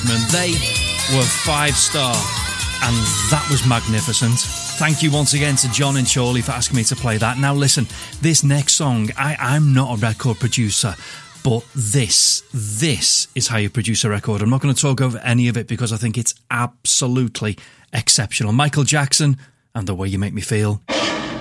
They were 5-star, and that was magnificent. Thank you once again to John and Chorley for asking me to play that. Now listen, this next song, I'm not a record producer, but this is how you produce a record. I'm not going to talk over any of it because I think it's absolutely exceptional. Michael Jackson and The Way You Make Me Feel.